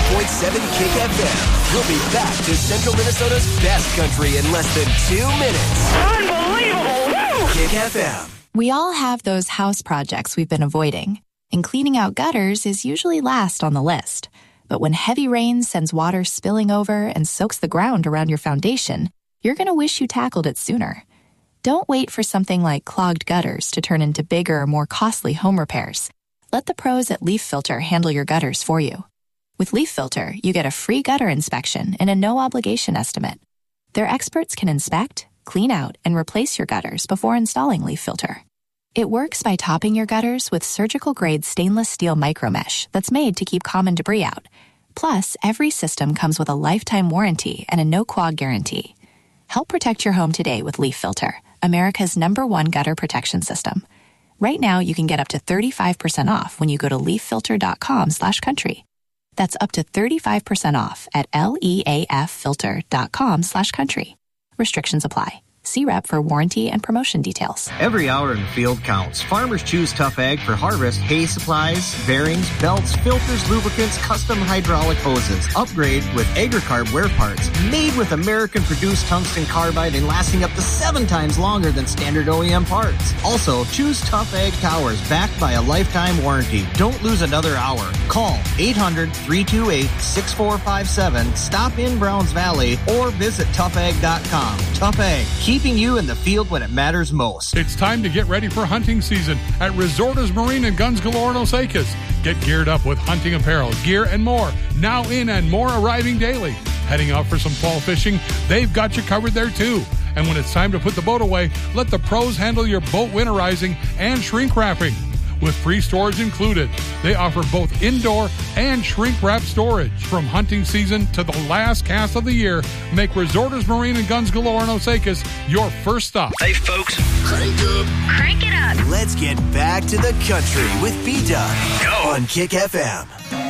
Kick FM. We'll be back to Central Minnesota's best country in less than 2 minutes. Unbelievable! Woo! Kick FM. We all have those house projects we've been avoiding, and cleaning out gutters is usually last on the list. But when heavy rain sends water spilling over and soaks the ground around your foundation, you're going to wish you tackled it sooner. Don't wait for something like clogged gutters to turn into bigger, more costly home repairs. Let the pros at Leaf Filter handle your gutters for you. With Leaf Filter, you get a free gutter inspection and a no-obligation estimate. Their experts can inspect, clean out, and replace your gutters before installing Leaf Filter. It works by topping your gutters with surgical-grade stainless steel micromesh that's made to keep common debris out. Plus, every system comes with a lifetime warranty and a no-clog guarantee. Help protect your home today with Leaf Filter, America's #1 gutter protection system. Right now, you can get up to 35% off when you go to leaffilter.com/country. That's up to 35% off at leaffilter.com/country. Restrictions apply. See Rep for warranty and promotion details. Every hour in the field counts. Farmers choose Tough Ag for harvest hay supplies, bearings, belts, filters, lubricants, custom hydraulic hoses. Upgrade with AgriCarb wear parts made with American-produced tungsten carbide and lasting up to 7 times longer than standard OEM parts. Also, choose Tough Ag towers backed by a lifetime warranty. Don't lose another hour. Call 800-328-6457, stop in Browns Valley, or visit toughag.com. Tough Ag, keeping you in the field when it matters most. It's time to get ready for hunting season at Resorters Marine and Guns Galore in Osakis. Get geared up with hunting apparel, gear, and more. Now in and more arriving daily. Heading out for some fall fishing? They've got you covered there too. And when it's time to put the boat away, let the pros handle your boat winterizing and shrink wrapping. With free storage included, they offer both indoor and shrink wrap storage. From hunting season to the last cast of the year, make Resorters Marine and Guns Galore in Osakis your first stop. Hey, folks. Crank it up. Let's get back to the country with B-Dub on Kick FM.